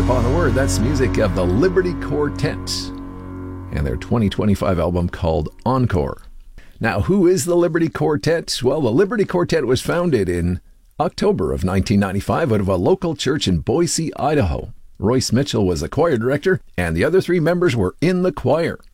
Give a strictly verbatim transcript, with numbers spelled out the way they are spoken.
Upon the Word. That's music of the Liberty Quartet and their twenty twenty-five album called Encore. Now, who is the Liberty Quartet? Well, the Liberty Quartet was founded in October of nineteen ninety-five out of a local church in Boise, Idaho. Royce Mitchell was the choir director, and the other three members were in the choir.